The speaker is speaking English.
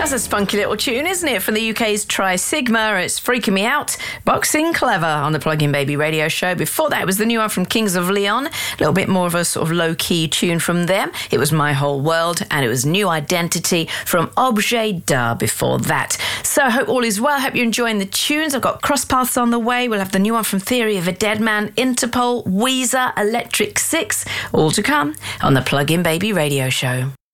That's a spunky little tune, isn't it? From the UK's Tri Sigma. It's Freaking Me Out. Boxing Clever on the Plug-in Baby radio show. Before that, it was the new one from Kings of Leon. A little bit more of a sort of low-key tune from them. It was My Whole World, and it was New Identity from Objet d'Art before that. So I hope all is well. I hope you're enjoying the tunes. I've got Cross Paths on the way. We'll have the new one from Theory of a Deadman, Interpol, Weezer, Electric Six, all to come on the Plug-in Baby radio show.